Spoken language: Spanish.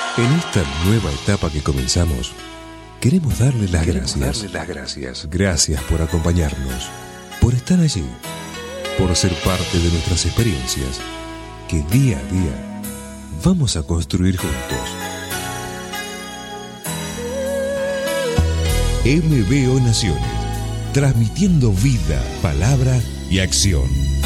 En esta nueva etapa que comenzamos, queremos darle las gracias. Gracias por acompañarnos, por estar allí, por ser parte de nuestras experiencias, que día a día vamos a construir juntos. MBO Naciones, transmitiendo vida, palabra y acción.